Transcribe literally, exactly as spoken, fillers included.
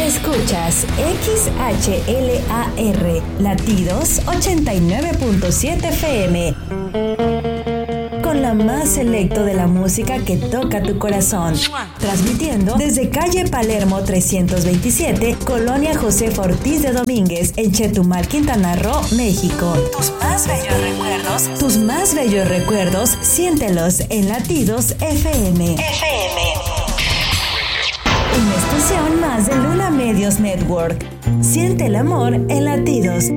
Escuchas X H L A R, Latidos ochenta y nueve punto siete F M. Con la más selecto de la música que toca tu corazón. Transmitiendo desde calle Palermo trescientos veintisiete, Colonia Josefa Ortiz de Domínguez, en Chetumal, Quintana Roo, México. Tus más bellos recuerdos, tus más bellos recuerdos, siéntelos en Latidos F M. F M. Una estación más de Luna Medios Network. Siente el amor en Latidos.